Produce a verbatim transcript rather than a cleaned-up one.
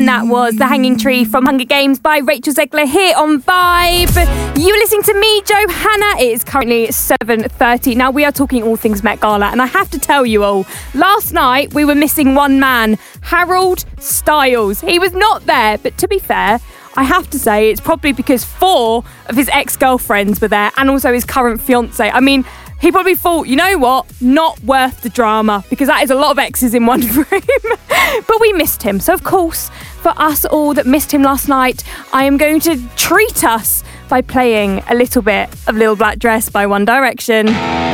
that was The Hanging Tree from Hunger Games by Rachel Zegler here on Vibe. You're listening to me, Johanna. It is currently seven thirty. Now, we are talking all things Met Gala, and I have to tell you all, last night we were missing one man, Harold Styles. He was not there, but to be fair, I have to say it's probably because four of his ex-girlfriends were there and also his current fiancée. I mean, he probably thought, you know what, not worth the drama, because that is a lot of exes in one room. But we missed him. So, of course, for us all that missed him last night, I am going to treat us by playing a little bit of Little Black Dress by One Direction.